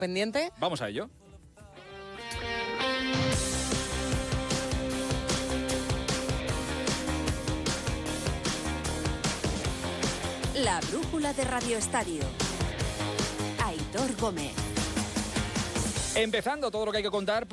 ¿Pendiente? Vamos a ello. La brújula de Radio Estadio. Aitor Gómez. Empezando todo lo que hay que contar,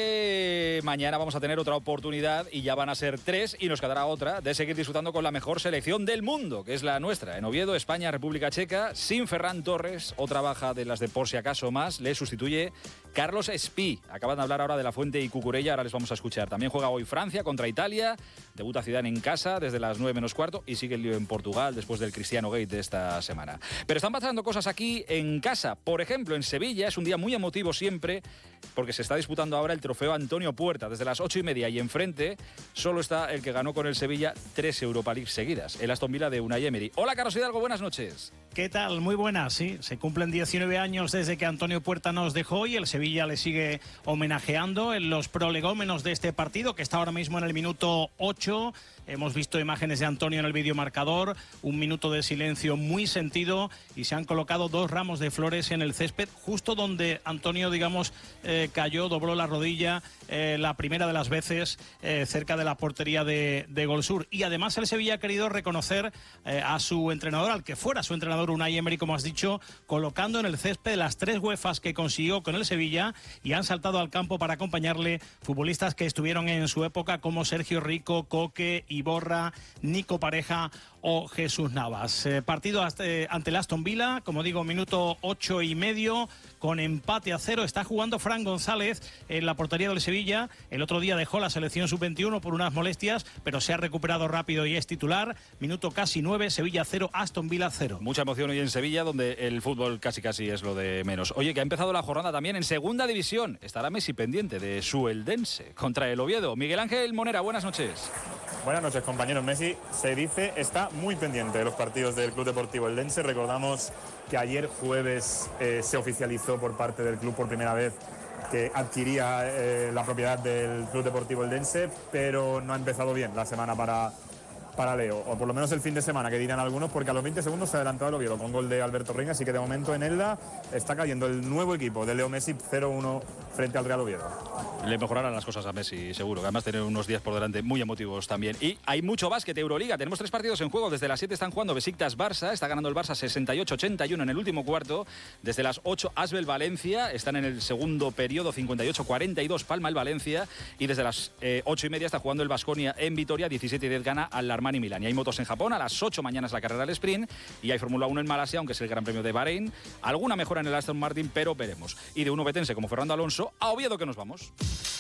porque mañana vamos a tener otra oportunidad, y ya van a ser 3, y nos quedará otra, de seguir disfrutando con la mejor selección del mundo, que es la nuestra. En Oviedo, España, República Checa, sin Ferran Torres, otra baja de las de por si acaso más, le sustituye Carlos Espí. Acaban de hablar ahora de La Fuente y Cucurella, ahora les vamos a escuchar. También juega hoy Francia contra Italia, debuta Zidane en casa desde las 9 menos cuarto, y sigue el lío en Portugal después del Cristiano Gate de esta semana. Pero están pasando cosas aquí en casa. Por ejemplo, en Sevilla es un día muy emotivo siempre, porque se está disputando ahora el trofeo Antonio Puerta desde las 8:30, y enfrente solo está el que ganó con el Sevilla 3 Europa League seguidas, el Aston Villa de Unai Emery. Hola, Carlos Hidalgo, buenas noches. ¿Qué tal? Muy buenas, sí. Se cumplen 19 años desde que Antonio Puerta nos dejó, y el Sevilla le sigue homenajeando en los prolegómenos de este partido, que está ahora mismo en el minuto 8. Hemos visto imágenes de Antonio en el videomarcador, un minuto de silencio muy sentido, y se han colocado 2 ramos de flores en el césped, justo donde Antonio, digamos, cayó, dobló la rodilla la primera de las veces, cerca de la portería de Gol Sur. Y además el Sevilla ha querido reconocer a su entrenador, al que fuera su entrenador Unai Emery, como has dicho, colocando en el césped las 3 UEFAs que consiguió con el Sevilla, y han saltado al campo para acompañarle futbolistas que estuvieron en su época, como Sergio Rico, Coque, Iborra, Nico Pareja o Jesús Navas. Partido ante el Aston Villa, como digo, minuto 8:30, con empate a 0. Está jugando Fran González en la portería del Sevilla. El otro día dejó la selección sub-21 por unas molestias, pero se ha recuperado rápido y es titular. Minuto casi 9, Sevilla 0, Aston Villa 0. Mucha emoción hoy en Sevilla, donde el fútbol casi es lo de menos. Oye, que ha empezado la jornada también en segunda división. Estará Messi pendiente de su Eldense contra el Oviedo. Miguel Ángel Monera, buenas noches. Buenas noches, compañeros. Messi, se dice, está muy pendiente de los partidos del Club Deportivo Eldense. Recordamos que ayer jueves se oficializó por parte del club por primera vez que adquiría la propiedad del Club Deportivo Eldense, pero no ha empezado bien la semana para Leo, o por lo menos el fin de semana, que dirán algunos, porque a los 20 segundos se ha adelantado el Oviedo con gol de Alberto Ring, así que de momento en Elda está cayendo el nuevo equipo de Leo Messi 0-1 frente al Real Oviedo. Le mejorarán las cosas a Messi, seguro, que además tiene unos días por delante muy emotivos también. Y hay mucho básquet, Euroliga, tenemos 3 partidos en juego. Desde las 7 están jugando Besiktas-Barça, está ganando el Barça 68-81 en el último cuarto. Desde las 8, Asbel-Valencia, están en el segundo periodo, 58-42, palma el Valencia. Y desde las 8:30 está jugando el Baskonia en Vitoria, 17-10 gana al Armani Milán. Y hay motos en Japón, a las 8 mañana es la carrera del sprint, y hay Fórmula 1 en Malasia, aunque es el Gran Premio de Bahrein. Alguna mejora en el Aston Martin, pero veremos. Y de un obetense como Fernando Alonso, a Oviedo que nos vamos.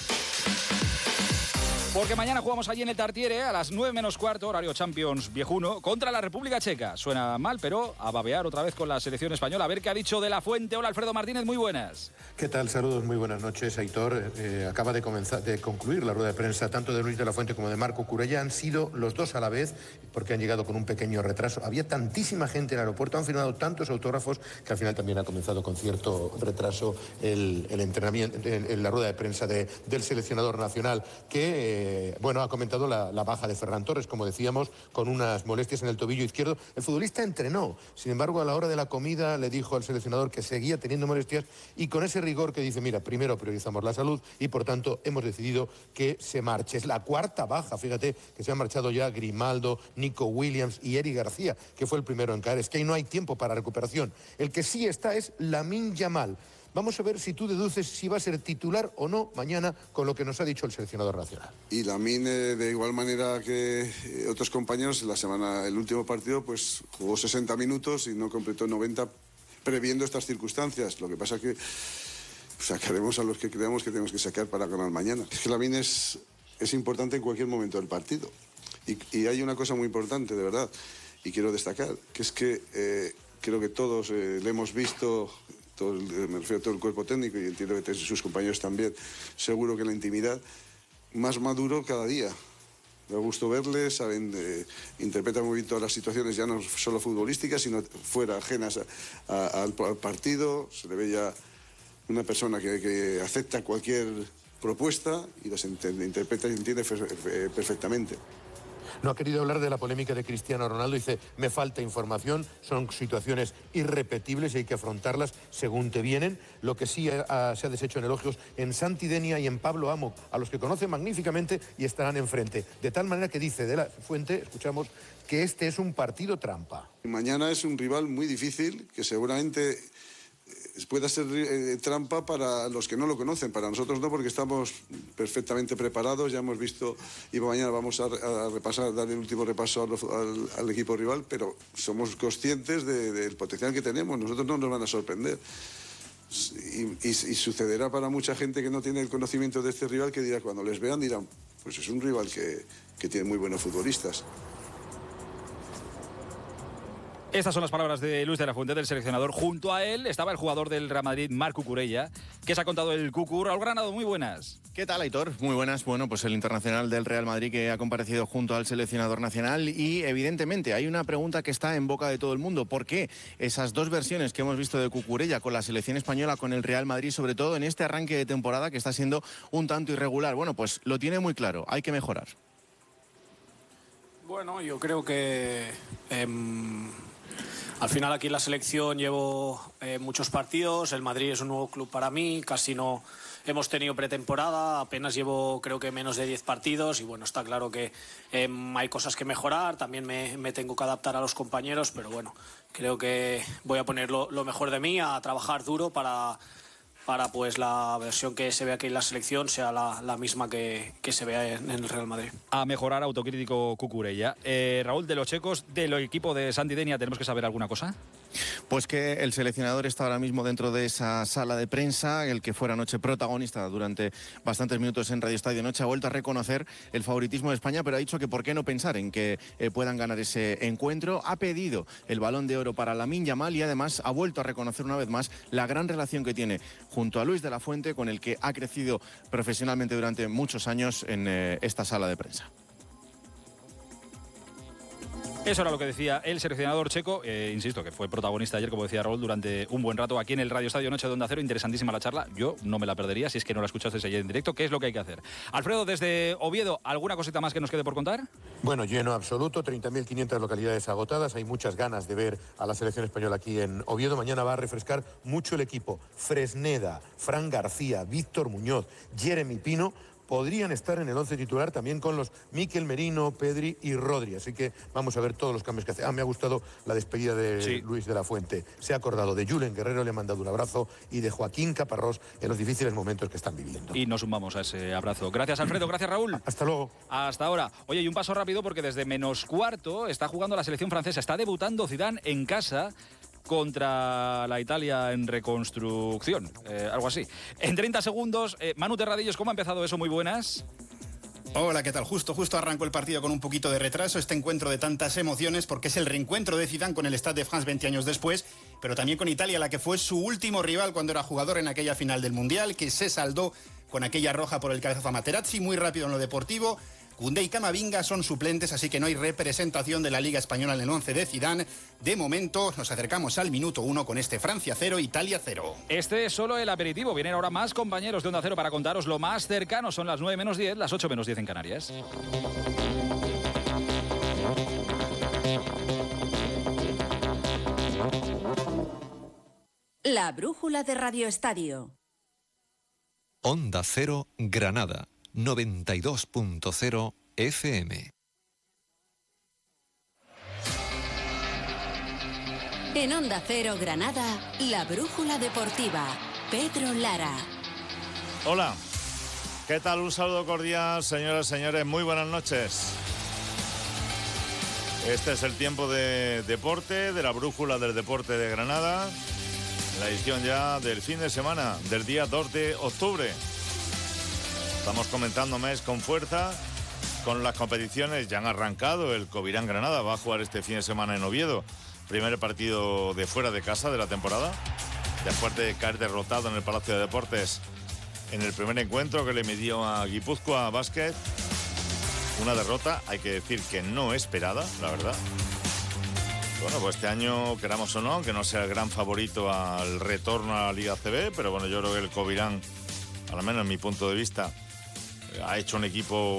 Porque mañana jugamos allí en el Tartiere a las 9 menos cuarto, horario Champions viejuno, contra la República Checa. Suena mal, pero a babear otra vez con la selección española. A ver qué ha dicho de la Fuente. Hola, Alfredo Martínez, muy buenas. ¿Qué tal? Saludos, muy buenas noches, Aitor. Acaba de concluir la rueda de prensa tanto de Luis de la Fuente como de Marco Curella. Han sido los dos a la vez, porque han llegado con un pequeño retraso. Había tantísima gente en el aeropuerto, han firmado tantos autógrafos que al final también ha comenzado con cierto retraso el entrenamiento, en la rueda de prensa del seleccionador nacional, que ha comentado la baja de Ferran Torres, como decíamos, con unas molestias en el tobillo izquierdo. El futbolista entrenó, sin embargo, a la hora de la comida le dijo al seleccionador que seguía teniendo molestias, y con ese rigor que dice, mira, primero priorizamos la salud y por tanto hemos decidido que se marche. Es la 4ª baja, fíjate que se han marchado ya Grimaldo, Nico Williams y Eric García, que fue el primero en caer. Es que ahí no hay tiempo para recuperación. El que sí está es Lamine Yamal. Vamos a ver si tú deduces si va a ser titular o no mañana con lo que nos ha dicho el seleccionador nacional. Y Lamine, de igual manera que otros compañeros, el último partido pues jugó 60 minutos y no completó 90, previendo estas circunstancias. Lo que pasa es que sacaremos a los que creamos que tenemos que sacar para ganar mañana. Es que Lamine es importante en cualquier momento del partido. Y hay una cosa muy importante, de verdad, y quiero destacar, que es que creo que todos le hemos visto... me refiero a todo el cuerpo técnico y entiendo que sus compañeros también, seguro que en la intimidad, más maduro cada día. Me gusta verles, saben, interpretan muy bien todas las situaciones, ya no solo futbolísticas, sino fuera, ajenas al partido. Se le ve ya una persona que acepta cualquier propuesta y las interpreta y entiende perfectamente. No ha querido hablar de la polémica de Cristiano Ronaldo. Dice, me falta información, son situaciones irrepetibles y hay que afrontarlas según te vienen. Lo que sí se ha deshecho en elogios en Santi Denia y en Pablo Amo, a los que conoce magníficamente y estarán enfrente. De tal manera que dice de la Fuente, escuchamos, que este es un partido trampa. Mañana es un rival muy difícil, que seguramente pueda ser trampa para los que no lo conocen, para nosotros no, porque estamos perfectamente preparados, ya hemos visto, y mañana vamos a repasar, dar el último repaso al equipo rival, pero somos conscientes del potencial que tenemos, nosotros no nos van a sorprender. Y sucederá para mucha gente que no tiene el conocimiento de este rival, que dirá, cuando les vean dirán, pues es un rival que tiene muy buenos futbolistas. Estas son las palabras de Luis de la Fuente, del seleccionador. Junto a él estaba el jugador del Real Madrid, Marc Cucurella, que se ha contado el Cucu. Raúl Granado, muy buenas. ¿Qué tal, Aitor? Muy buenas. Bueno, pues el internacional del Real Madrid que ha comparecido junto al seleccionador nacional y, evidentemente, hay una pregunta que está en boca de todo el mundo. ¿Por qué esas dos versiones que hemos visto de Cucurella con la selección española, con el Real Madrid, sobre todo en este arranque de temporada que está siendo un tanto irregular? Bueno, pues lo tiene muy claro. Hay que mejorar. Bueno, yo creo que al final aquí en la selección llevo muchos partidos, el Madrid es un nuevo club para mí, casi no hemos tenido pretemporada, apenas llevo creo que menos de 10 partidos y bueno, está claro que hay cosas que mejorar, también me tengo que adaptar a los compañeros, pero bueno, creo que voy a poner lo mejor de mí, a trabajar duro para pues la versión que se ve aquí en la selección sea la misma que se vea en el Real Madrid. A mejorar, autocrítico Cucurella. Raúl, de los checos, del equipo de Santi Denia, ¿tenemos que saber alguna cosa? Pues que el seleccionador está ahora mismo dentro de esa sala de prensa, el que fuera anoche protagonista durante bastantes minutos en Radio Estadio Noche, ha vuelto a reconocer el favoritismo de España, pero ha dicho que por qué no pensar en que puedan ganar ese encuentro. Ha pedido el Balón de Oro para Lamine Yamal y además ha vuelto a reconocer una vez más la gran relación que tiene junto a Luis de la Fuente, con el que ha crecido profesionalmente durante muchos años en esta sala de prensa. Eso era lo que decía el seleccionador checo, insisto, que fue protagonista ayer, como decía Raúl, durante un buen rato aquí en el Radio Estadio Noche de Onda Cero. Interesantísima la charla, yo no me la perdería si es que no la escuchasteis ayer en directo. ¿Qué es lo que hay que hacer? Alfredo, desde Oviedo, ¿alguna cosita más que nos quede por contar? Bueno, lleno absoluto, 30.500 localidades agotadas, hay muchas ganas de ver a la selección española aquí en Oviedo. Mañana va a refrescar mucho el equipo. Fresneda, Fran García, Víctor Muñoz, Jeremy Pino podrían estar en el 11 titular, también con los Mikel Merino, Pedri y Rodri. Así que vamos a ver todos los cambios que hace. Me ha gustado la despedida de Luis de la Fuente. Se ha acordado de Julen Guerrero, le ha mandado un abrazo, y de Joaquín Caparrós en los difíciles momentos que están viviendo. Y nos sumamos a ese abrazo. Gracias, Alfredo. Gracias, Raúl. Hasta luego. Hasta ahora. Oye, y un paso rápido porque desde menos cuarto está jugando la selección francesa. Está debutando Zidane en casa contra la Italia en reconstrucción, algo así. En 30 segundos, Manu Terradillos, ¿cómo ha empezado eso? Muy buenas. Hola, ¿qué tal? Justo arrancó el partido con un poquito de retraso, este encuentro de tantas emociones, porque es el reencuentro de Zidane con el Stade de France 20 años después, pero también con Italia, la que fue su último rival cuando era jugador en aquella final del Mundial, que se saldó con aquella roja por el cabezazo a Materazzi. Muy rápido en lo deportivo. Koundé y Camavinga son suplentes, así que no hay representación de la Liga Española en el 11 de Zidane. De momento nos acercamos al minuto 1 con este Francia 0, Italia 0. Este es solo el aperitivo. Vienen ahora más compañeros de Onda Cero para contaros lo más cercano. Son las 9 menos 10, las 8 menos 10 en Canarias. La brújula de Radio Estadio. Onda Cero, Granada. 92.0 FM. En Onda Cero Granada, la brújula deportiva. Pedro Lara. Hola, ¿qué tal? Un saludo cordial, señoras y señores. Muy buenas noches. Este es el tiempo de deporte, de la brújula del deporte de Granada. La edición ya del fin de semana, del día 2 de octubre. Estamos comentando mes con fuerza, con las competiciones. Ya han arrancado. El Covirán Granada va a jugar este fin de semana en Oviedo. Primer partido de fuera de casa de la temporada. Después de caer derrotado en el Palacio de Deportes en el primer encuentro que le midió a Guipúzcoa Basket. Una derrota, hay que decir que no esperada, la verdad. Bueno, pues este año, queramos o no, aunque no sea el gran favorito al retorno a la Liga CB, pero bueno, yo creo que el Covirán, al menos en mi punto de vista, ha hecho un equipo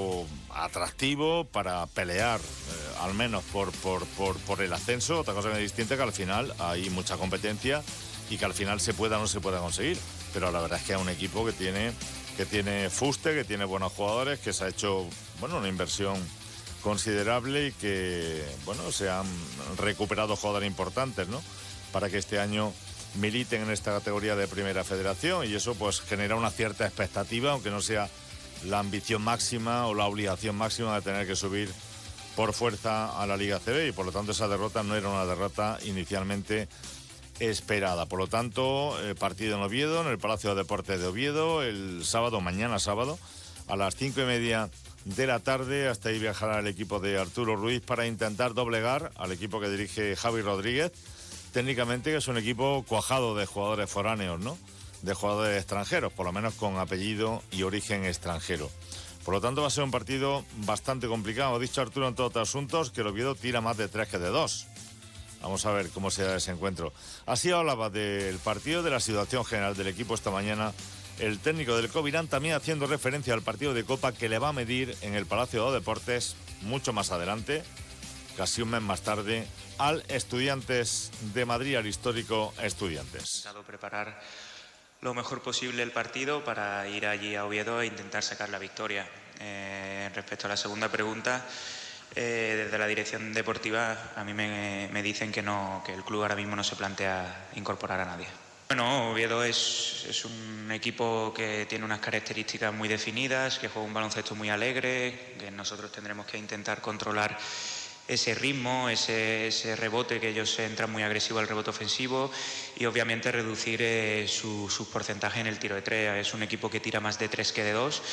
atractivo para pelear, al menos por el ascenso. Otra cosa que es distinta, que al final hay mucha competencia y que al final se pueda o no se pueda conseguir. Pero la verdad es que es un equipo que tiene fuste, que tiene buenos jugadores, que se ha hecho una inversión considerable y que se han recuperado jugadores importantes, ¿no? Para que este año militen en esta categoría de Primera Federación, y eso pues genera una cierta expectativa, aunque no sea la ambición máxima o la obligación máxima de tener que subir por fuerza a la Liga CB, y por lo tanto esa derrota no era una derrota inicialmente esperada. Por lo tanto, partido en Oviedo, en el Palacio de Deportes de Oviedo, el sábado, mañana sábado, a las 5:30 de la tarde. Hasta ahí viajará el equipo de Arturo Ruiz para intentar doblegar al equipo que dirige Javi Rodríguez. Técnicamente, que es un equipo cuajado de jugadores foráneos, ¿no? De jugadores extranjeros, por lo menos con apellido y origen extranjero. Por lo tanto, va a ser un partido bastante complicado. Ha dicho Arturo en todos los asuntos que el Oviedo tira más de 3 que de 2. Vamos a ver cómo se da ese encuentro. Así hablaba del partido, de la situación general del equipo esta mañana el técnico del Covirán, también haciendo referencia al partido de Copa que le va a medir en el Palacio de Deportes mucho más adelante, casi un mes más tarde, al Estudiantes de Madrid, al histórico Estudiantes. Preparar lo mejor posible el partido para ir allí a Oviedo e intentar sacar la victoria. Respecto a la segunda pregunta, desde la dirección deportiva a mí me dicen que el club ahora mismo no se plantea incorporar a nadie. Bueno, Oviedo es un equipo que tiene unas características muy definidas, que juega un baloncesto muy alegre, que nosotros tendremos que intentar controlar ese ritmo, ese rebote, que ellos entran muy agresivos al rebote ofensivo, y obviamente reducir sus porcentajes en el tiro de 3. Es un equipo que tira más de 3 que de 2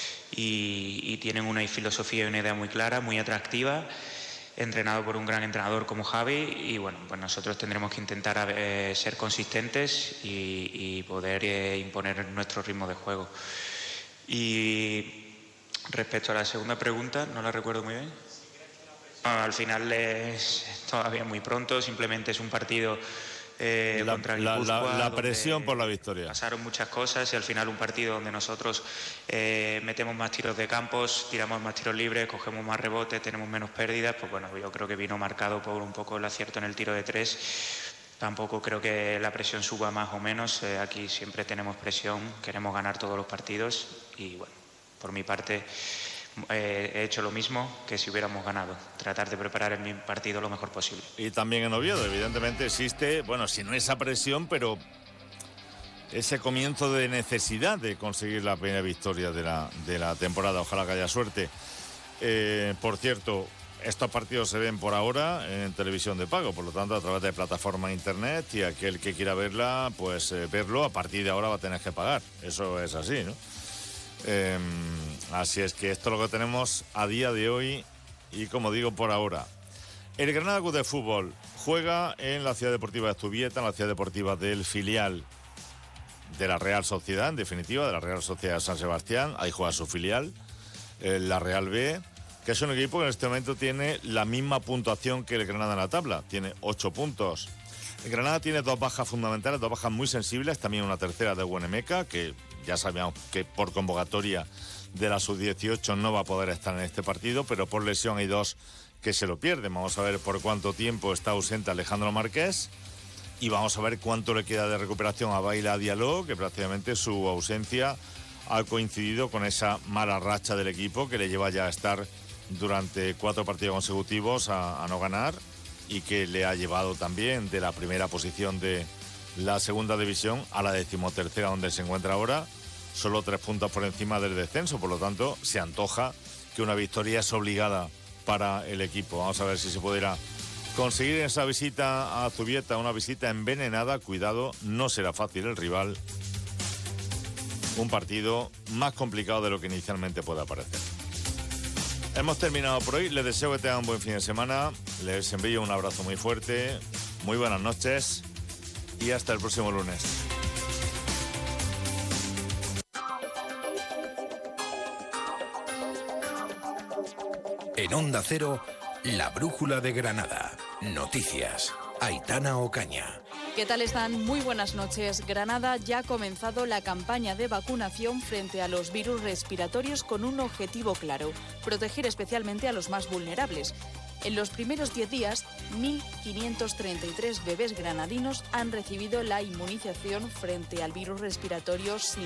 y tienen una filosofía y una idea muy clara, muy atractiva, entrenado por un gran entrenador como Javi, y bueno, pues nosotros tendremos que intentar ser consistentes y poder imponer nuestro ritmo de juego. Y respecto a la segunda pregunta, no la recuerdo muy bien. Al final es todavía muy pronto, simplemente es un partido contra Guipúzcoa. La presión por la victoria. Pasaron muchas cosas y al final un partido donde nosotros metemos más tiros de campos, tiramos más tiros libres, cogemos más rebotes, tenemos menos pérdidas, pues bueno, yo creo que vino marcado por un poco el acierto en el tiro de 3. Tampoco creo que la presión suba más o menos, aquí siempre tenemos presión, queremos ganar todos los partidos y bueno, por mi parte he hecho lo mismo que si hubiéramos ganado, tratar de preparar el partido lo mejor posible. Y también en Oviedo, evidentemente existe, si no esa presión, pero ese comienzo de necesidad de conseguir la primera victoria de la temporada. Ojalá que haya suerte. Por cierto, estos partidos se ven por ahora en televisión de pago, por lo tanto a través de plataforma internet, y aquel que quiera verla, pues verlo, a partir de ahora va a tener que pagar. Eso es así, ¿no? Así es que esto es lo que tenemos a día de hoy y, como digo, por ahora. El Granada Club de Fútbol juega en la Ciudad Deportiva de Zubieta, en la Ciudad Deportiva del filial de la Real Sociedad, en definitiva, de la Real Sociedad de San Sebastián. Ahí juega su filial, la Real B, que es un equipo que en este momento tiene la misma puntuación que el Granada en la tabla, tiene 8 puntos. El Granada tiene 2 bajas fundamentales, 2 bajas muy sensibles, también una tercera de Buenemeca, que ya sabíamos que por convocatoria de la sub-18 no va a poder estar en este partido, pero por lesión hay 2 que se lo pierden. Vamos a ver por cuánto tiempo está ausente Alejandro Marqués y vamos a ver cuánto le queda de recuperación a Baila Diallo, que prácticamente su ausencia ha coincidido con esa mala racha del equipo que le lleva ya a estar durante 4 partidos consecutivos a no ganar, y que le ha llevado también de la primera posición de la segunda división a la 13ª, donde se encuentra ahora, solo 3 puntos por encima del descenso. Por lo tanto, se antoja que una victoria es obligada para el equipo. Vamos a ver si se pudiera conseguir esa visita a Zubieta, una visita envenenada. Cuidado, no será fácil el rival. Un partido más complicado de lo que inicialmente pueda parecer. Hemos terminado por hoy. Les deseo que tengan un buen fin de semana. Les envío un abrazo muy fuerte. Muy buenas noches y hasta el próximo lunes. En Onda Cero, la brújula de Granada. Noticias. Aitana Ocaña. ¿Qué tal están? Muy buenas noches. Granada ya ha comenzado la campaña de vacunación frente a los virus respiratorios con un objetivo claro: proteger especialmente a los más vulnerables. En los primeros 10 días, 1.533 bebés granadinos han recibido la inmunización frente al virus respiratorio